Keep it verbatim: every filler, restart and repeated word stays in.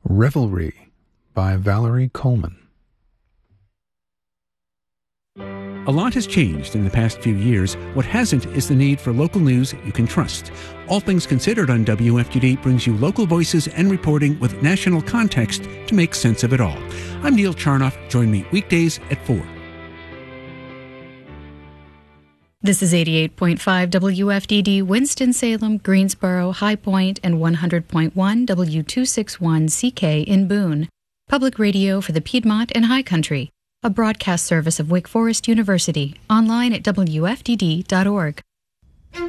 Revelry by Valerie Coleman. A lot has changed in the past few years. What hasn't is the need for local news you can trust. All Things Considered on W F D D brings you local voices and reporting with national context to make sense of it all. I'm Neil Charnoff. Join me weekdays at four. This is eighty-eight point five W F D D, Winston-Salem, Greensboro, High Point, and one hundred point one W two sixty-one C K in Boone. Public radio for the Piedmont and High Country. A broadcast service of Wake Forest University. Online at W F D D dot org.